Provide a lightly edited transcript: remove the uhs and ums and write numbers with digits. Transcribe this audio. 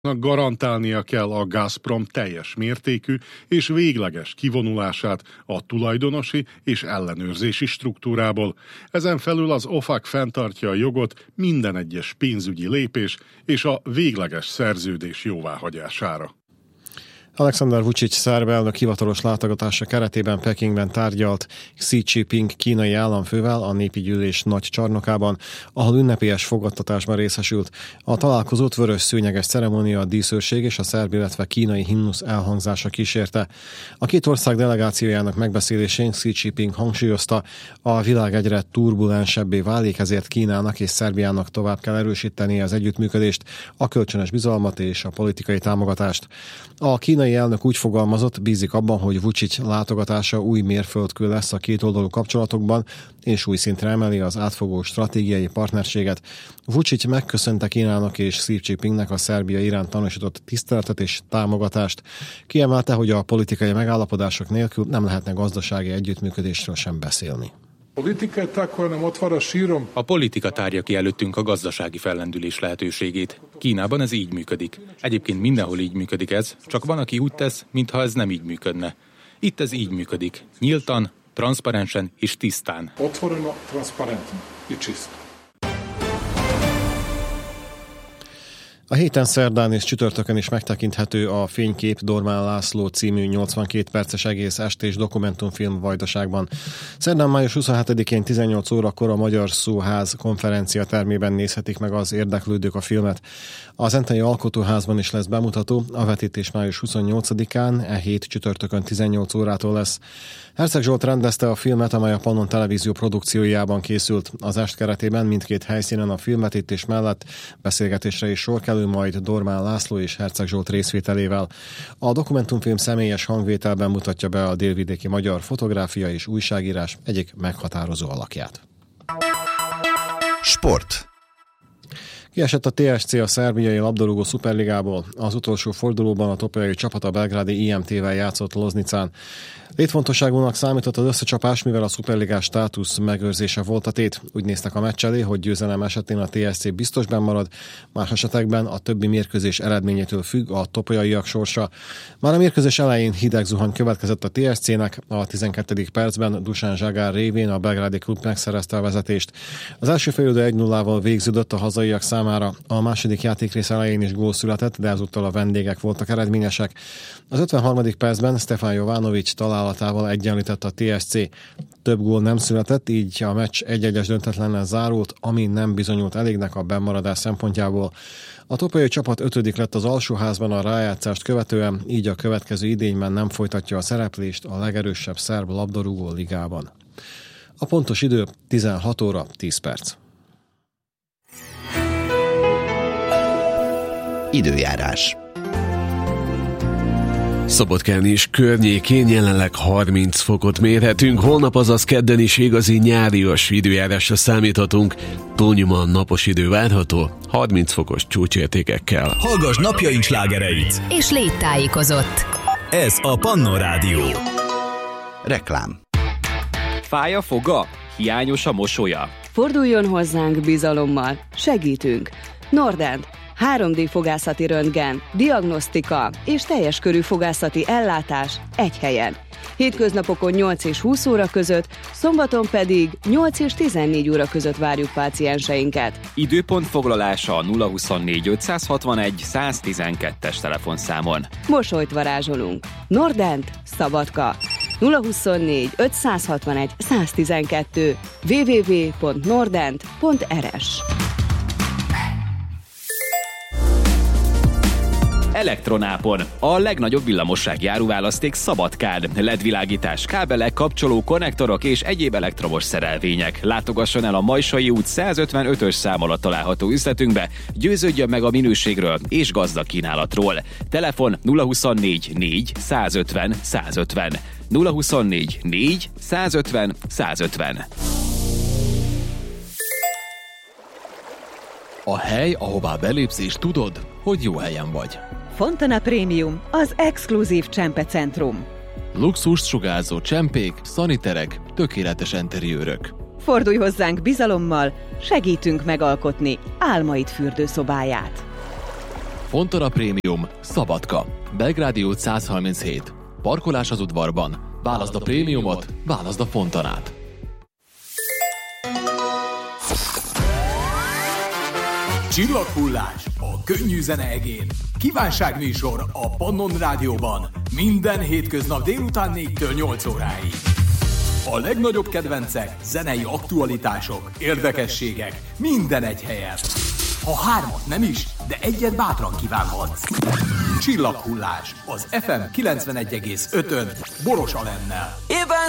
Garantálnia kell a Gazprom teljes mértékű és végleges kivonulását a tulajdonosi és ellenőrzési struktúrából. Ezen felül az OFAC fenntartja a jogot minden egyes pénzügyi lépés és a végleges szerződés jóváhagyására. Alexander Vučić szerb elnök hivatalos látogatása keretében Pekingben tárgyalt Xi Jinping kínai államfővel a népi gyűlés nagy csarnokában, ahol ünnepélyes fogadtatásban részesült. A találkozót vörös szőnyeges ceremónia, a díszőrség és a szerb, illetve kínai himnusz elhangzása kísérte. A két ország delegációjának megbeszélésén Xi Jinping hangsúlyozta, a világ egyre turbulensebbé válik, ezért Kínának és Szerbiának tovább kell erősíteni az együttműködést, a kölcsönös bizalmat és a politikai támogatást. A kínai elnök úgy fogalmazott, bízik abban, hogy Vučić látogatása új mérföldkő lesz a kétoldalú kapcsolatokban, és új szintre emeli az átfogó stratégiai partnerséget. Vučić megköszönte Kínának és Xi Jinpingnek a Szerbia iránt tanúsított tiszteletet és támogatást. Kiemelte, hogy a politikai megállapodások nélkül nem lehetne gazdasági együttműködésről sem beszélni. A politika tárja ki előttünk a gazdasági fellendülés lehetőségét. Kínában ez így működik. Egyébként mindenhol így működik ez, csak van, aki úgy tesz, mintha ez nem így működne. Itt ez így működik. Nyíltan, transzparensen és tisztán. A héten szerdán és csütörtökön is megtekinthető a Fénykép Dormán László című 82 perces egész estés dokumentumfilm Vajdaságban. Szerdán május 27-én 18 órakor a Magyar Szóház konferencia termében nézhetik meg az érdeklődők a filmet. A Zentei Alkotóházban is lesz bemutató, a vetítés május 28-án, e hét csütörtökön 18 órától lesz. Herceg Zsolt rendezte a filmet, amely a Pannon Televízió produkciójában készült. Az est keretében mindkét helyszínen a filmvetítés mellett beszélgetésre is sor kerül, majd Dormán László és Herceg Zsolt részvételével. A dokumentumfilm személyes hangvételben mutatja be a délvidéki magyar fotográfia és újságírás egyik meghatározó alakját. Sport. Kiesett a TSC a szerbiai labdarúgó szuperligából. Az utolsó fordulóban a topolyai csapat a belgrádi IMT-vel játszott Loznicán. Létfontosságúnak számított az összecsapás, mivel a szuperligás státusz megőrzése volt a tét. Úgy néztek a meccs elé, hogy győzelem esetén a TSC biztos bennmarad, más esetekben a többi mérkőzés eredményétől függ a topolyaiak sorsa. Már a mérkőzés elején hideg zuhany következett a TSC-nek, a 12. percben Dusan Zsagár révén a belgrádi klub megszerezte a vezetést. Az első félidő 1-0-val végződött a hazaiak számára, a második játékrész elején is gól született, de ezúttal a vendégek voltak eredményesek. Az 53. percben Stefan Jovanović találatával egyenlített a TSC. Több gól nem született, így a meccs 1-1-es döntetlennel zárult, ami nem bizonyult elégnek a bennmaradás szempontjából. A topolyai csapat 5. lett az alsóházban a rájátszást követően, így a következő idényben nem folytatja a szereplést a legerősebb szerb labdarúgó ligában. A pontos idő 16 óra 10 perc. Időjárás. Szabadkán és környékén jelenleg 30 fokot mérhetünk, holnap azaz kedden is igazi nyárias időjárásra számíthatunk. Túlnyomóan napos idő várható, 30 fokos csúcsértékekkel. Hallgass napjaink slágereit! És légy tájékozott! Ez a Pannon Rádió. Reklám. Fáj a foga? Hiányos a mosolya? Forduljon hozzánk bizalommal, segítünk! Nordent, 3D fogászati röntgen, diagnosztika és teljes körű fogászati ellátás egy helyen. Hétköznapokon 8 és 20 óra között, szombaton pedig 8 és 14 óra között várjuk pácienseinket. Időpont foglalása a 024 561 112-es telefonszámon. Mosolyt varázsolunk. Nordent, Szabadka. 024 561 112 www.nordent.rs. Elektronápon. A legnagyobb villamossági áruválaszték Szabadkán. LED-világítás, kábelek, kapcsoló, konnektorok és egyéb elektromos szerelvények. Látogasson el a Majsai út 155-ös szám alatt található üzletünkbe, győződjön meg a minőségről és gazdag kínálatról. Telefon 024 4 150 150. 024 4 150 150. A hely, ahová belépsz és tudod, hogy jó helyen vagy. Fontana Premium, az exkluzív csempecentrum. Luxust sugárzó csempék, szaniterek, tökéletes enteriőrök. Fordulj hozzánk bizalommal, segítünk megalkotni álmaid fürdőszobáját. Fontana Prémium, Szabadka. Belgrádi út 137. Parkolás az udvarban. Válaszd a prémiumot, válaszd a Fontanát. Csillaghullás a könnyű zene egén. Kívánságműsor a Pannon Rádióban. Minden hétköznap délután 4-től 8 óráig. A legnagyobb kedvencek, zenei aktualitások, érdekességek, minden egy helyen. Ha hármat nem is, de egyet bátran kívánhatsz. Csillaghullás az FM 91,5-ön Boros Alennel. Éppen